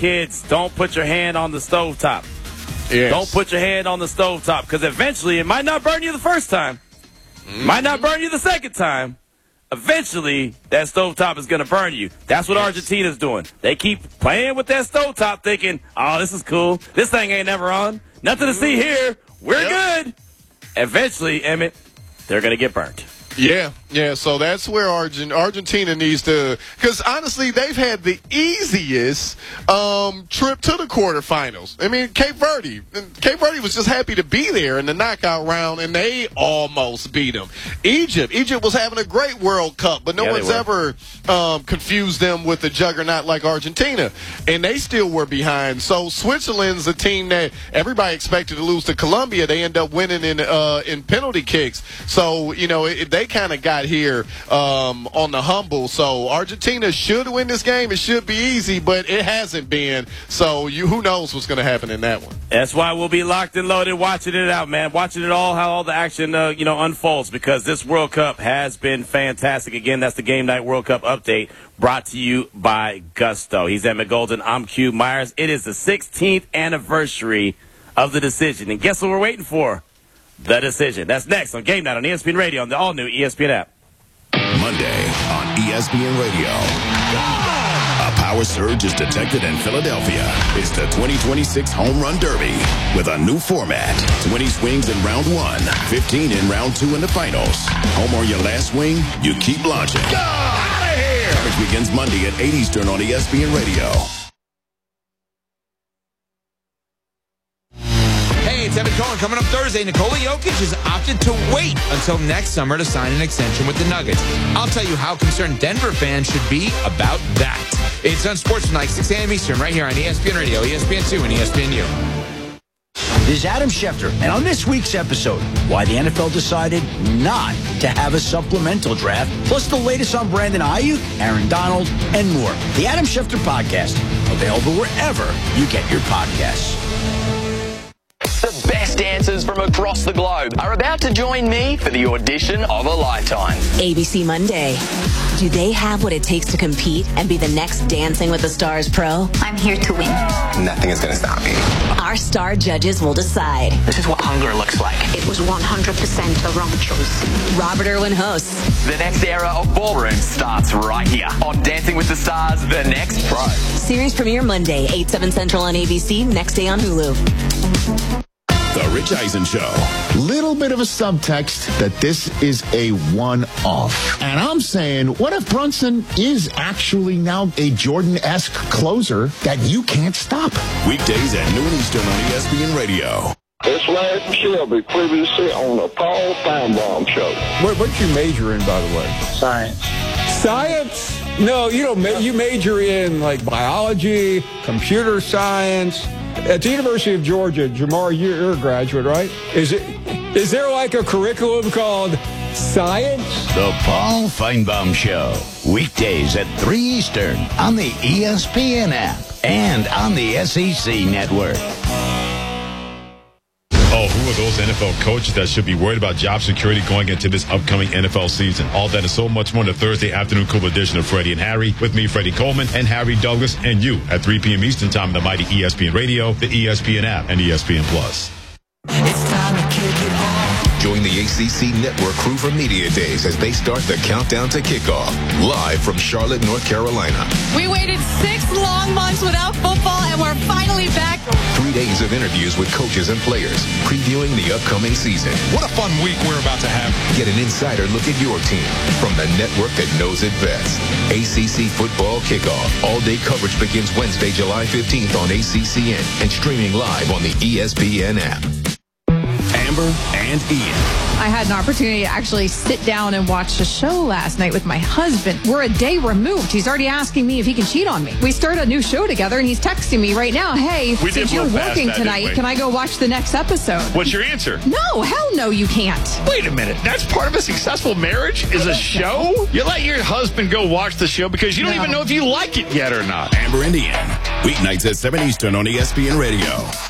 kids, don't put your hand on the stovetop. Yes. Don't put your hand on the stovetop, because eventually it might not burn you the first time. Might not burn you the second time. Eventually, that stovetop is going to burn you. That's what Argentina's doing. They keep playing with that stovetop thinking, oh, this is cool. This thing ain't never on. Nothing to see here. We're good. Eventually, Emmett, they're going to get burnt. Yeah. So that's where Argentina needs to, because honestly, they've had the easiest trip to the quarterfinals. I mean, Cape Verde was just happy to be there in the knockout round, and they almost beat them. Egypt was having a great World Cup, but no one's ever confused them with a juggernaut like Argentina, and they still were behind. So Switzerland's a team that everybody expected to lose to Colombia. They end up winning in penalty kicks. So, they kind of got here on the humble. So Argentina should win this game. It should be easy, but it hasn't been. So who knows what's going to happen in that one. That's why we'll be locked and loaded watching it out, man. Watching it all, how all the action unfolds, because this World Cup has been fantastic. Again, that's the Game Night World Cup update brought to you by Gusto. He's Emmett Golden. I'm Q Myers. It is the 16th anniversary of the decision. And guess what we're waiting for? The decision. That's next on Game Night on ESPN Radio on the all-new ESPN app. Monday on ESPN Radio. A power surge is detected in Philadelphia. It's the 2026 Home Run Derby with a new format. 20 swings in round 1, 15 in round 2 in the finals. Home or your last swing, you keep launching. Go! Out of here! Coverage begins Monday at 8 Eastern on ESPN Radio. It's Evan Cohen. Coming up Thursday, Nikola Jokic has opted to wait until next summer to sign an extension with the Nuggets. I'll tell you how concerned Denver fans should be about that. It's on Sports Tonight, 6 a.m. Eastern, right here on ESPN Radio, ESPN2, and ESPNU. This is Adam Schefter, and on this week's episode, why the NFL decided not to have a supplemental draft, plus the latest on Brandon Ayuk, Aaron Donald, and more. The Adam Schefter Podcast, available wherever you get your podcasts. The best dancers from across the globe are about to join me for the audition of a lifetime. ABC Monday. Do they have what it takes to compete and be the next Dancing with the Stars pro? I'm here to win. Nothing is going to stop me. Our star judges will decide. This is what hunger looks like. It was 100% the wrong choice. Robert Irwin hosts. The next era of ballroom starts right here on Dancing with the Stars, The Next Pro. Series premiere Monday, 8, 7 Central on ABC, next day on Hulu. The Rich Eisen Show. Little bit of a subtext that this is a one-off. And I'm saying, what if Brunson is actually now a Jordan-esque closer that you can't stop? Weekdays at noon Eastern on ESPN Radio. It's Larry Shelby, previously on the Paul Feinbaum Show. What's your major in, by the way? Science. Science? No, you don't. You major in, like, biology, computer science. At the University of Georgia, Jamar, you're a graduate, right? Is there like a curriculum called science? The Paul Feinbaum Show. Weekdays at 3 Eastern on the ESPN app and on the SEC network. Oh, who are those NFL coaches that should be worried about job security going into this upcoming NFL season? All that and so much more in the Thursday afternoon cool edition of Freddie and Harry. With me, Freddie Coleman, and Harry Douglas, and you at 3 p.m. Eastern Time on the mighty ESPN Radio, the ESPN app, and ESPN Plus. It's time to kick it off. Join the ACC Network crew for Media Days as they start the countdown to kickoff. Live from Charlotte, North Carolina. We waited 6 long months without football, and we're finally back. 3 days of interviews with coaches and players, previewing the upcoming season. What a fun week we're about to have. Get an insider look at your team from the network that knows it best. ACC Football Kickoff. All-day coverage begins Wednesday, July 15th on ACCN and streaming live on the ESPN app. Amber and Ian. I had an opportunity to actually sit down and watch the show last night with my husband. We're a day removed. He's already asking me if he can cheat on me. We started a new show together, and he's texting me right now, hey, since you're working tonight, can I go watch the next episode? What's your answer? No, hell no, you can't. Wait a minute. That's part of a successful marriage is a show? You let your husband go watch the show because you don't even know if you like it yet or not. Amber and Ian. Weeknights at 7 Eastern on ESPN Radio.